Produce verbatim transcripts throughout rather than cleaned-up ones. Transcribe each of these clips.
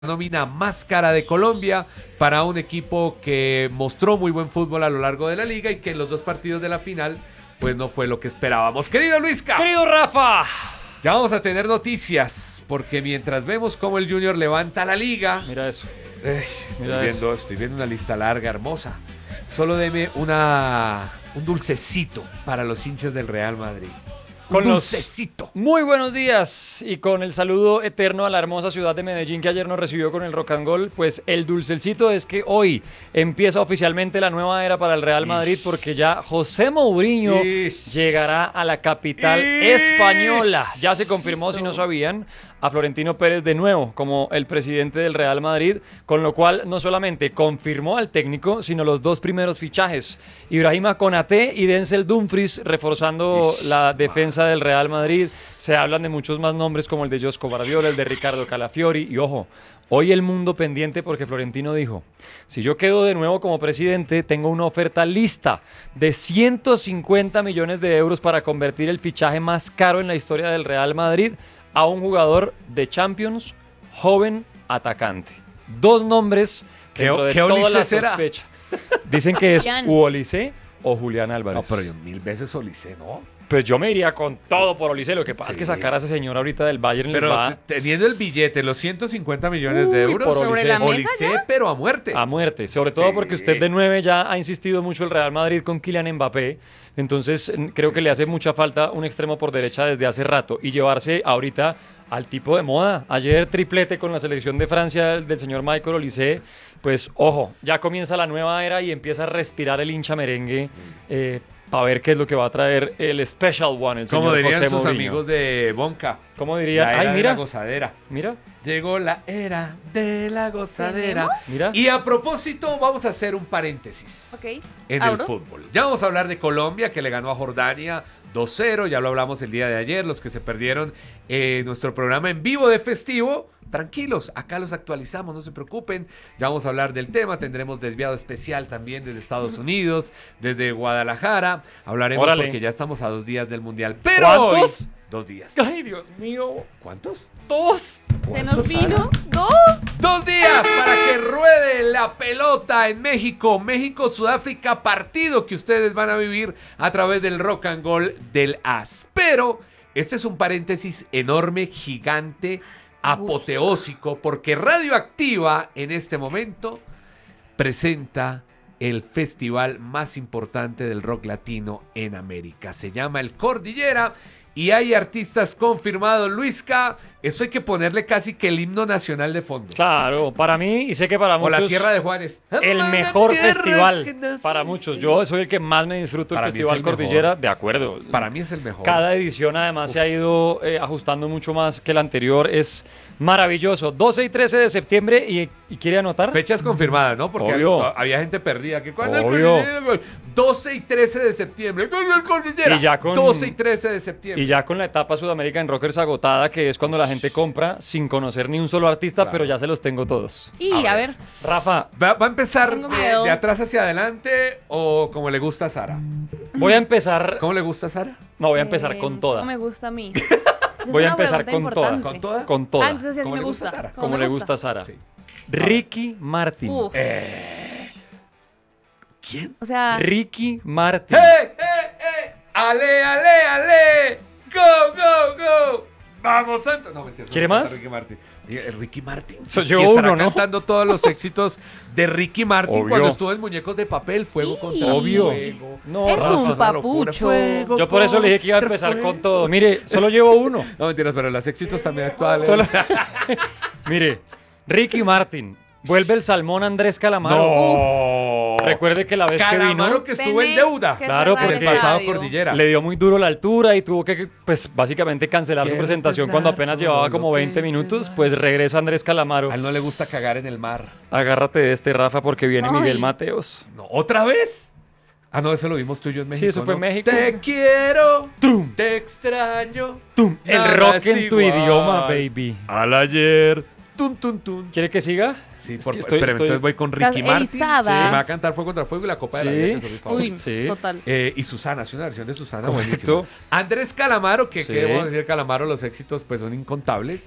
nómina más cara de Colombia para un equipo que mostró muy buen fútbol a lo largo de la liga y que en los dos partidos de la final pues no fue lo que esperábamos. Querido Luisca, querido Rafa, ya vamos a tener noticias porque mientras vemos cómo el Junior levanta la liga, mira eso, eh, estoy, mira viendo, eso. estoy viendo una lista larga, hermosa. Solo deme una un dulcecito para los hinchas del Real Madrid. Con un los dulcecito. Muy buenos días y con el saludo eterno a la hermosa ciudad de Medellín que ayer nos recibió con el Rock and Roll, pues el dulcecito es que hoy empieza oficialmente la nueva era para el Real Madrid Ish. porque ya José Mourinho Ish. llegará a la capital Ish. española. Ya se confirmó, si no sabían, a Florentino Pérez de nuevo como el presidente del Real Madrid, con lo cual no solamente confirmó al técnico, sino los dos primeros fichajes, Ibrahima Konaté y Denzel Dumfries, reforzando Ish. la defensa del Real Madrid. Se hablan de muchos más nombres como el de Josko Guardiola, el de Ricardo Calafiori y ojo, hoy el mundo pendiente porque Florentino dijo, si yo quedo de nuevo como presidente, tengo una oferta lista de ciento cincuenta millones de euros para convertir el fichaje más caro en la historia del Real Madrid a un jugador de Champions, joven, atacante. Dos nombres ¿Qué, dentro de qué toda Olise la será? sospecha. Dicen que es Julián. u Olise o Julián Álvarez. No, pero yo mil veces Olise, ¿no? Pues yo me iría con todo por Olise. Lo que pasa Sí. es que sacar a ese señor ahorita del Bayern les Pero va te- teniendo el billete, los ciento cincuenta millones de Uy, euros, por ¿Sobre la mesa Olise, pero a muerte. a muerte. Sobre todo Sí. porque usted de nueve ya ha insistido mucho el Real Madrid con Kylian Mbappé. Entonces n- creo Sí, que le sí, hace sí. mucha falta un extremo por derecha desde hace rato. Y llevarse ahorita al tipo de moda. Ayer triplete con la selección de Francia del señor Michael Olise. Pues ojo, ya comienza la nueva era y empieza a respirar el hincha merengue. Eh, para ver qué es lo que va a traer el Special One, el Como señor dirían José sus Mourinho. amigos de Bonca. ¿Cómo diría? La era Ay, de mira, la gozadera. mira, Llegó la era de la gozadera. ¿Tenemos? mira. Y a propósito, vamos a hacer un paréntesis Ok. en ¿Abro? el fútbol. Ya vamos a hablar de Colombia, que le ganó a Jordania dos cero. Ya lo hablamos el día de ayer. Los que se perdieron eh, nuestro programa en vivo de festivo, tranquilos, acá los actualizamos, no se preocupen. Ya vamos a hablar del tema. Tendremos desviado especial también desde Estados Unidos, desde Guadalajara. Hablaremos Órale. porque ya estamos a dos días del Mundial. Pero ¿Cuántos? hoy, dos días. Ay, Dios mío. ¿Cuántos? Dos. Se nos ¿Cuántos, vino Sara? dos. Dos días para que ruede la pelota en México. México-Sudáfrica, partido que ustedes van a vivir a través del Rock and Roll del A S. Pero este es un paréntesis enorme, gigante, apoteósico, porque Radioactiva en este momento presenta el festival más importante del rock latino en América. Se llama el Cordillera y hay artistas confirmados. Luisca, eso hay que ponerle casi que el himno nacional de fondo. Claro, para mí, y sé que para O muchos, la tierra de Juárez. el La mejor tierra que festival. nace. Para muchos, yo soy el que más me disfruto Para del mí es Festival el mejor. Cordillera, de acuerdo. Para mí es el mejor. Cada edición además se ha ido eh, ajustando mucho más que la anterior. Es maravilloso. doce y trece de septiembre, ¿y, y quiere anotar? Fechas confirmadas, ¿no? Porque Obvio. había, había gente perdida. Que cuando el Obvio. Cordillera, doce y trece de septiembre. ¿Cuándo el Cordillera? Y ya con- doce y trece de septiembre. Y ya con la etapa Sudamerican Rockers agotada, que es cuando la gente compra sin conocer ni un solo artista, Claro. pero ya se los tengo todos. Y A a, ver. ver. Rafa, ¿Va, va a empezar Tengo de, miedo. de atrás hacia adelante o como le gusta a Sara? voy a empezar. ¿Cómo le gusta a Sara? No, voy a empezar eh, con toda. No me gusta a mí. Voy a empezar con toda. ¿Con toda? Con toda. Ah, entonces así ¿Cómo me le gusta gusta. a Sara? como me le gusta a Sara. Sí. Ricky Martin. Uf. ¿Quién? O sea, Ricky Martin. ¡Eh, eh, eh! ¡Ale, ale, ale! ¡Go, go, go! ¡Vamos, Santa! No, mentira. ¿Quiere no canta más? Ricky Martin. Eh, Ricky Martin. So, Y llevo estará uno, ¿no? cantando todos los éxitos de Ricky Martin Obvio. cuando estuvo en Muñecos de Papel, Fuego Sí. contra Obvio. Fuego. No, Es Rafa. un una locura. papucho. Fuego Yo por eso le dije que iba a contra empezar con fuego. todo. Mire, solo llevo uno. No, mentiras, pero los éxitos también actuales. Solo- Mire, Ricky Martin. Vuelve el salmón Andrés Calamaro. ¡No! Recuerde que la vez que Calamaro vino que estuvo en Tenés deuda. que Claro, cerrar por el porque- pasado radio. Cordillera. le dio muy duro la altura y tuvo que, pues, básicamente cancelar su Que presentación recordar cuando apenas todo llevaba lo como que veinte se minutos. va. Pues regresa Andrés Calamaro. A él no le gusta cagar en el mar. Agárrate de este, Rafa, porque viene Ay. Miguel Mateos. No, ¿otra vez? Ah, no, eso lo vimos tú y yo en México. eso fue ¿no? en México. Te quiero, ¡Tum! te extraño. El nada rock es en tu igual. idioma, baby. Al ayer. Tun, tun, tun. ¿Quiere que siga? Sí, Es por que favor. Espérame, estoy- entonces voy con Estás Ricky Martin. erizada. Sí, me va a cantar Fuego contra Fuego y la Copa de la Sí. Vida, que es mi favorito. Uy, Sí. total. Eh, y Susana, hace una versión de Susana Correcto. buenísima. Andrés Calamaro, que Sí. qué debo decir, Calamaro, los éxitos pues son incontables.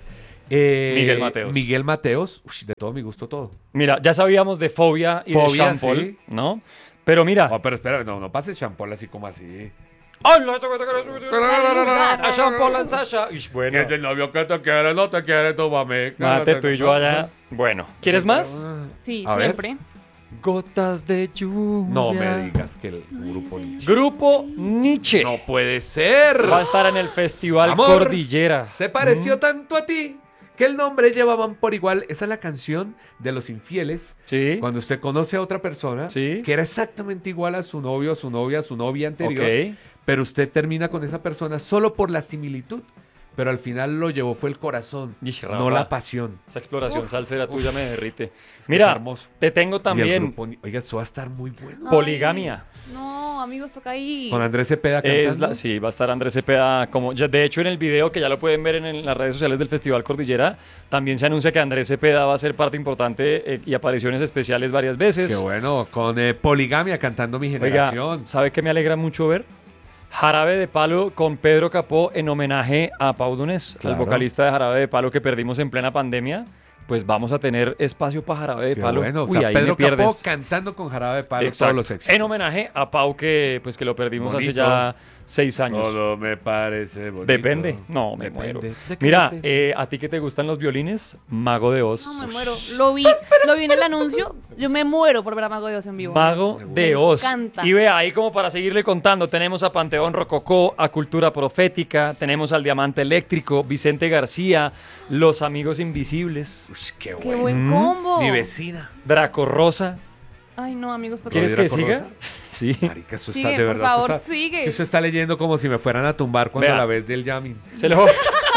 Eh, Miguel Mateos. Miguel Mateos. Uy, de todo mi gusto, todo. Mira, ya sabíamos de Fobia y Fobia, de Sean Paul, sí. ¿no? Pero mira. No, pero espera, no, no pases champol así como así. ¡Ay, no, eso que te quiero! A Sean Paul and Sasha. Ish, bueno. Que el novio que te quiere, no te quiere, tú mami. Mate, tú y yo allá. Bueno, ¿quieres más? Sí, A ver. siempre. Gotas de lluvia. No me digas que el grupo Nietzsche. Grupo Nietzsche. No puede ser. Va a estar en el Festival Amor, Cordillera. Se pareció tanto a ti que el nombre llevaban por igual. Esa es la canción de Los Infieles. Sí. Cuando usted conoce a otra persona Sí. que era exactamente igual a su novio, a su novia, a su novia anterior, Ok. pero usted termina con esa persona solo por la similitud. Pero al final lo llevó fue el corazón, Ish, no Rafa. la pasión. Esa exploración Uf. salsera tuya me derrite. Es que es Mira, hermoso. te tengo Y el también grupo, oiga, eso va a estar muy bueno. Poligamia. Ay, no, amigos, toca ahí. Con Andrés Cepeda cantando. Es la, sí, va a estar Andrés Cepeda. Como, ya, de hecho, en el video que ya lo pueden ver en, en las redes sociales del Festival Cordillera, también se anuncia que Andrés Cepeda va a ser parte importante eh, y apariciones especiales varias veces. Qué bueno, con eh, Poligamia cantando Mi Oiga, Generación. ¿sabe qué me alegra mucho ver? Jarabe de Palo con Pedro Capó en homenaje a Pau Donés, Claro. el vocalista de Jarabe de Palo que perdimos en plena pandemia. Pues vamos a tener espacio para Jarabe de Qué Palo. bueno, o Uy, sea, ahí Pedro me pierdes. Capó cantando con Jarabe de Palo Exacto. todos los éxitos. En homenaje a Pau que pues que lo perdimos hace Bonito. ya seis años. Todo me parece bonito. Depende. No, me Depende. muero. ¿De qué Mira, depende? eh, ¿a ti que te gustan los violines? Mago de Oz. No, me muero. Lo vi, lo vi en el anuncio. Yo me muero por ver a Mago de Dios en vivo. Mago Me gusta. de Oz. Me encanta. Y vea, ahí como para seguirle contando, tenemos a Panteón Rococó, a Cultura Profética, tenemos al Diamante Eléctrico, Vicente García, Los Amigos Invisibles, Uy, qué Qué bueno. buen Mm. combo. Mi vecina. Draco Rosa. Ay, no, amigos, toca ¿Quieres ¿Rodrigo que siga? Rosa? Sí. Marica, eso Sigue, está de por verdad. favor, eso está, sigue. Eso está leyendo como si me fueran a tumbar cuando Vea. la ves del jamming. Se lo...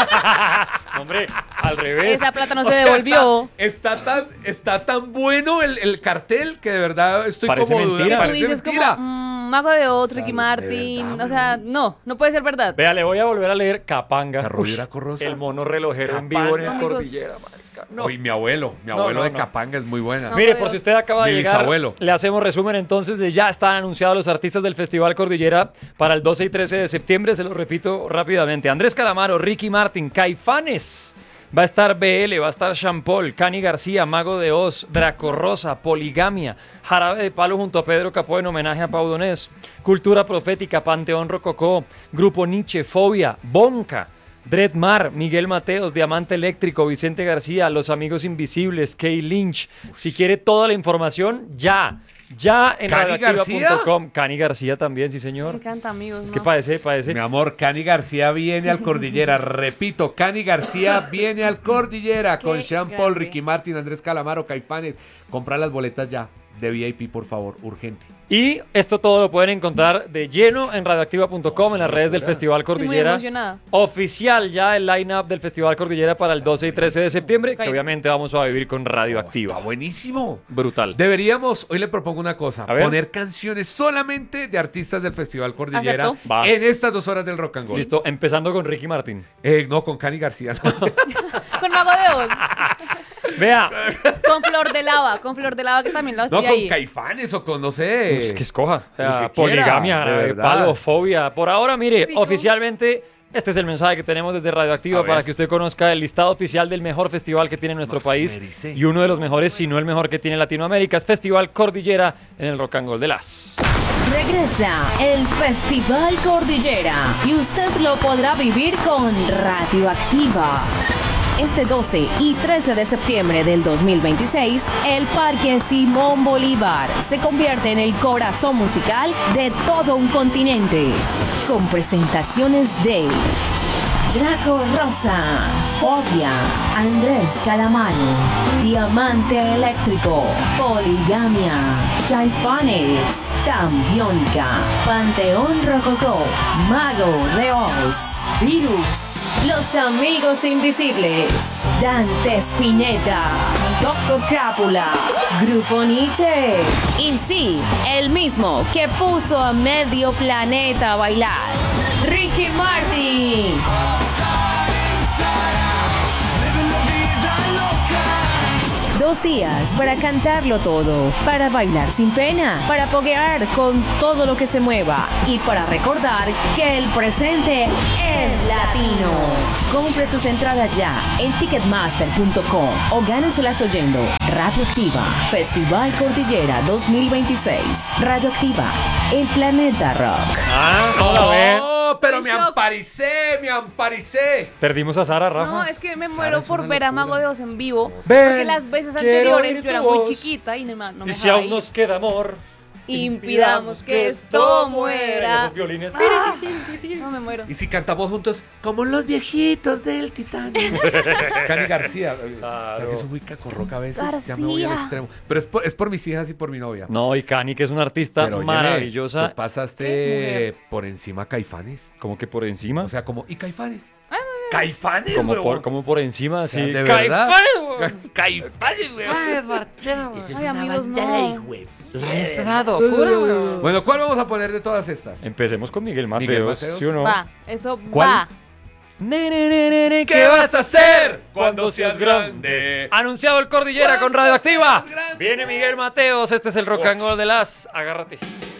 Hombre, al revés. Esa plata no O se sea, devolvió. Está, está tan, está tan bueno el, el cartel que de verdad estoy Parece como dudando. mentira. Que tú Parece dices mentira. como mm, Mago de Oz, O sea, Ricky de Martin. verdad, O sea, weón. no, no puede ser verdad. Vea, le voy a volver a leer Capanga. Esa Rodrigo Uy, Draco Rosa. el mono relojero en Capanga. vivo en el Amigos. Cordillera, marica. No. Oye, mi abuelo, mi No, abuelo no, de no. Capanga es muy buena. No. Mire, Mago por de si Oz. usted acaba de Mi llegar, bisabuelo. le hacemos resumen entonces de ya están anunciados los artistas del Festival Cordillera para el doce y trece de septiembre, se los repito rápidamente. Andrés Calamaro, Ricky Martin, Caifanes, va a estar B L, va a estar Sean Paul, Cani García, Mago de Oz, Draco Rosa, Poligamia, Jarabe de Palo junto a Pedro Capó en homenaje a Pau Donés, Cultura Profética, Panteón Rococó, Grupo Nietzsche, Fobia, Bonca, Dreadmar, Miguel Mateos, Diamante Eléctrico, Vicente García, Los Amigos Invisibles, Kay Lynch. Si quiere toda la información, ya, ya en ¿Cani radioactiva punto com. Cani García también, sí Me señor. encanta, amigos. Es ¿no? que parece, parece. Mi amor, Cani García viene al Cordillera. Repito, Cani García viene al Cordillera con Qué Sean Paul, grande. Ricky Martin, Andrés Calamaro, Caifanes. Comprar las boletas ya de V I P, por favor, urgente. Y esto todo lo pueden encontrar de lleno en radioactiva punto com, en las redes del Festival Estoy muy Cordillera. emocionada. Oficial ya el line-up del Festival Cordillera para el doce y trece de septiembre, que Ok. obviamente vamos a vivir con Radioactiva. Está buenísimo. Brutal. Deberíamos, hoy le propongo una cosa, A ver. poner canciones solamente de artistas del Festival Cordillera Acepto. Va. en estas dos horas del Rock and Roll. Listo, empezando con Ricky Martin. Eh, no, con Cani García. no. Con Mago de Oz. Vea, Con Flor de Lava. Con Flor de Lava que también la No, estoy con ahí. Caifanes o con, no sé. pues que escoja. O sea, El que quiera, poligamia, de eh, verdad. palo, fobia. Por ahora, mire, Rico. oficialmente, este es el mensaje que tenemos desde Radioactiva A ver. para que usted conozca el listado oficial del mejor festival que tiene nuestro Nos país. merece. Y uno de los mejores, si no el mejor que tiene Latinoamérica, es Festival Cordillera en el Rock and Roll de las. Regresa el Festival Cordillera y usted lo podrá vivir con Radioactiva. Este doce y trece de septiembre del dos mil veintiséis, el Parque Simón Bolívar se convierte en el corazón musical de todo un continente, con presentaciones de Draco Rosa, Fobia, Andrés Calamaro, Diamante Eléctrico, Poligamia, Caifanes, Tambiónica, Panteón Rococó, Mago de Oz, Virus, Los Amigos Invisibles, Dante Spinetta, Doctor Crápula, Grupo Nietzsche y sí, el mismo que puso a medio planeta a bailar, Ricky Martin. Dos días para cantarlo todo, para bailar sin pena, para poguear con todo lo que se mueva y para recordar que el presente es latino. Compre sus entradas ya en ticketmaster punto com o gánenselas oyendo Radioactiva, Festival Cordillera dos mil veintiséis. Radioactiva, el planeta rock. Ah, otra vez. ¡Oh, pero me En shock. amparicé, me amparicé! Perdimos a Sara, Rafa. No, es que me Sara, muero es por una ver a locura. Mago de Oz en vivo. Ven, porque las veces quiero anteriores oír yo era tu muy voz. chiquita y no, me- no me y si dejaba aún ir. nos queda amor, Impidamos que esto muera. Esos violines. Ah, no me muero. Y si cantamos juntos, como los viejitos del Titanic. Es Cani García. Claro. O sea, que soy muy cacorroca a veces. Ya me voy al García. extremo. Pero es por, es por mis hijas y por mi novia. No, y Cani, que es una artista Pero, óyeme, maravillosa. Tú pasaste ¿Qué por encima a Caifanes. Como que por encima. O sea, como, ¿y Caifanes? ¿Caifanes, como, huevón? por, como por encima, O sea, así. de verdad. ¡Caifanes, weón! Caifanes, weón. Ay, Marchena, Ay, amigos, no. Bueno, ¿cuál vamos a poner de todas estas? Empecemos con Miguel Mateos, Miguel Mateos. ¿sí o no? Va, eso ¿Cuál? va. Ne, ne, ne, ne, ne, ¿Qué vas a hacer cuando seas grande? Anunciado el Cordillera con Cuando Radioactiva. seas grande. Viene Miguel Mateos, este es el rock and roll de las. Agárrate.